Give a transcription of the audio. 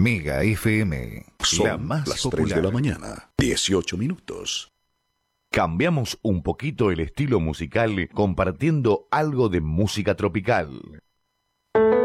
Mega FM, Son la más las popular. 3 de la mañana, 18 minutos. Cambiamos un poquito el estilo musical compartiendo algo de música tropical.